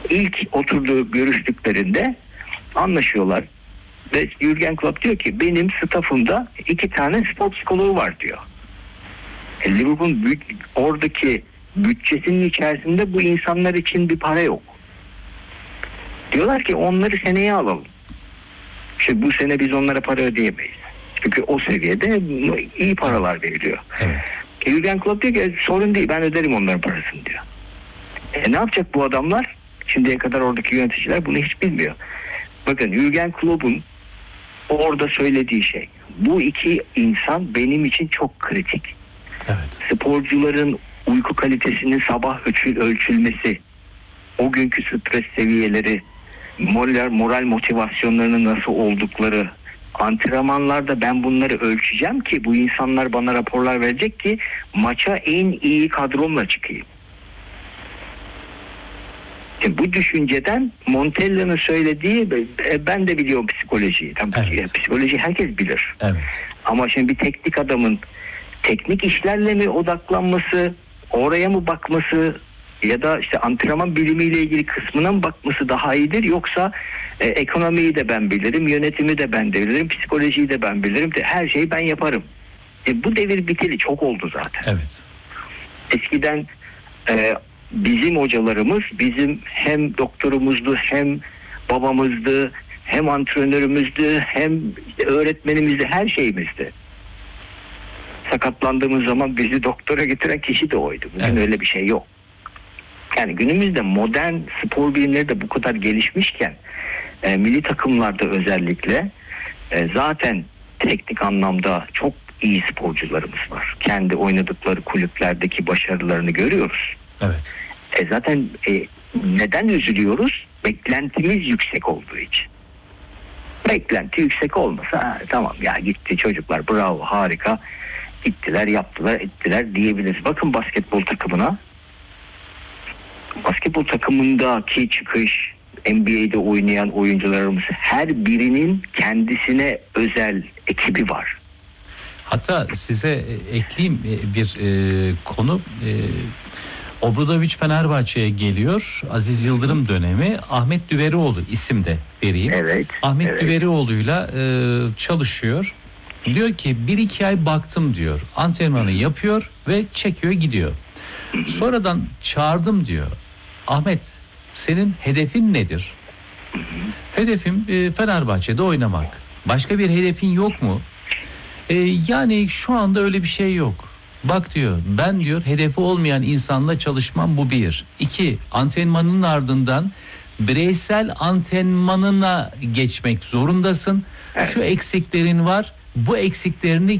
İlk görüştüklerinde anlaşıyorlar. Ve Jürgen Klopp diyor ki benim staffımda 2 tane spor psikoloğu var diyor. Liverpool'un oradaki bütçesinin içerisinde bu insanlar için bir para yok. Diyorlar ki onları seneye alalım. İşte bu sene biz onlara para ödeyemeyiz. Çünkü o seviyede iyi paralar veriliyor. Evet. Jürgen Klopp diyor ki sorun değil, ben öderim onların parasını diyor. Ne yapacak bu adamlar? Şimdiye kadar oradaki yöneticiler bunu hiç bilmiyor. Bakın Jürgen Klopp'un orada söylediği şey, bu 2 insan benim için çok kritik. Evet. Sporcuların uyku kalitesinin sabah ölçülmesi, o günkü stres seviyeleri, moral motivasyonlarının nasıl oldukları, antrenmanlarda ben bunları ölçeceğim ki bu insanlar bana raporlar verecek ki maça en iyi kadromla çıkayım. Bu düşünceden Montella'nın söylediği, ben de biliyorum psikolojiyi. Evet. Psikoloji herkes bilir. Evet. Ama şimdi bir teknik adamın teknik işlerle mi odaklanması, oraya mı bakması ya da işte antrenman bilimiyle ilgili kısmına mı bakması daha iyidir, yoksa ekonomiyi de ben bilirim, yönetimi de ben de bilirim, psikolojiyi de ben bilirim, her şeyi ben yaparım. Bu devir biteli çok oldu zaten. Evet. Eskiden bizim hocalarımız bizim hem doktorumuzdu, hem babamızdı, hem antrenörümüzdü, hem öğretmenimizdi, her şeyimizdi. Sakatlandığımız zaman bizi doktora getiren kişi de oydu. Bugün evet. Öyle bir şey yok. Yani günümüzde modern spor bilimleri de bu kadar gelişmişken milli takımlarda özellikle zaten teknik anlamda çok iyi sporcularımız var. Kendi oynadıkları kulüplerdeki başarılarını görüyoruz. Evet. Zaten neden üzülüyoruz? Beklentimiz yüksek olduğu için. Beklenti yüksek olmasa tamam ya, gitti çocuklar, bravo, harika, gittiler, yaptılar, ettiler diyebiliriz. Bakın basketbol takımına. Basketbol takımındaki çıkış, NBA'de oynayan oyuncularımız, her birinin kendisine özel ekibi var. Hatta size ekleyeyim bir konu. Obradoviç Fenerbahçe'ye geliyor. Aziz Yıldırım dönemi. Ahmet Düverioğlu isim de vereyim. Evet. Ahmet Düverioğlu'yla çalışıyor. Diyor ki 1-2 ay baktım diyor. Antrenmanı yapıyor ve çekiyor gidiyor. Sonradan çağırdım diyor. Ahmet, senin hedefin nedir? Hedefim Fenerbahçe'de oynamak. Başka bir hedefin yok mu? Yani şu anda öyle bir şey yok. Bak diyor, ben diyor hedefi olmayan insanla çalışmam, bu 1. 2, antrenmanın ardından bireysel antrenmanına geçmek zorundasın. Evet. Şu eksiklerin var. Bu eksiklerini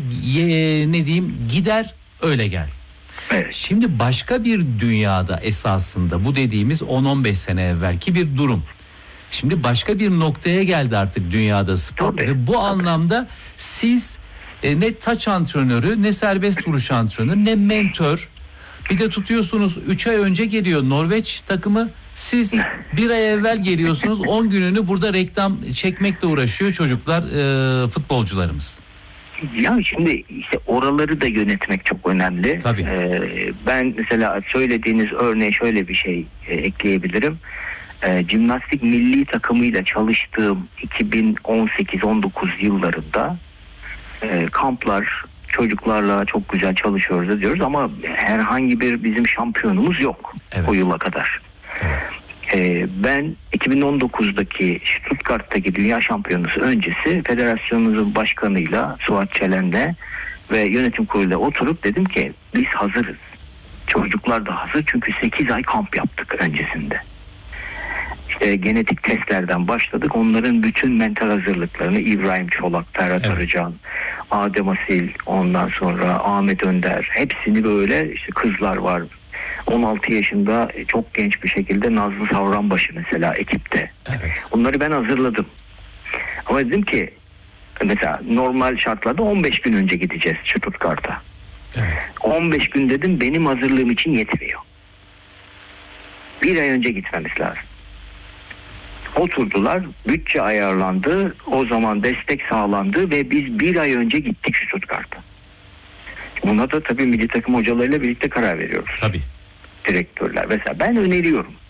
gider öyle gel. Evet. Şimdi başka bir dünyada esasında bu dediğimiz 10-15 sene evvelki bir durum. Şimdi başka bir noktaya geldi artık dünyada spor. Tabii, Ve bu anlamda siz ne taç antrenörü, ne serbest vuruş antrenörü, ne mentor. Bir de tutuyorsunuz 3 ay önce geliyor Norveç takımı. Siz 1 ay evvel geliyorsunuz, 10 gününü burada reklam çekmekle uğraşıyor çocuklar, futbolcularımız. Ya şimdi işte oraları da yönetmek çok önemli. Tabii. Ben mesela söylediğiniz örneğe şöyle bir şey ekleyebilirim. Jimnastik milli takımıyla çalıştığım 2018-19 yıllarında kamplar, çocuklarla çok güzel çalışıyoruz diyoruz ama herhangi bir bizim şampiyonumuz yok, evet, o yıla kadar. Evet. Ben 2019'daki Stuttgart'taki dünya şampiyonası öncesi federasyonumuzun başkanıyla, Suat Çelen'le ve yönetim kuruluyla oturup dedim ki biz hazırız. Çocuklar da hazır, çünkü 8 ay kamp yaptık öncesinde. İşte genetik testlerden başladık. Onların bütün mental hazırlıklarını İbrahim Çolak, Ferhat Arıcan, Adem Asil, ondan sonra Ahmet Önder, hepsini böyle, işte kızlar var. 16 yaşında çok genç bir şekilde Nazlı Savranbaşı mesela ekipte. Evet. Bunları ben hazırladım. Ama dedim ki mesela normal şartlarda 15 gün önce gideceğiz Stuttgart'a. Evet. 15 gün dedim benim hazırlığım için yetmiyor. 1 ay önce gitmemiz lazım. Oturdular, bütçe ayarlandı, o zaman destek sağlandı ve biz 1 ay önce gittik Stuttgart'a. Buna da tabii milli takım hocalarıyla birlikte karar veriyoruz. Tabii. Direktörler. Mesela ben öneriyorum.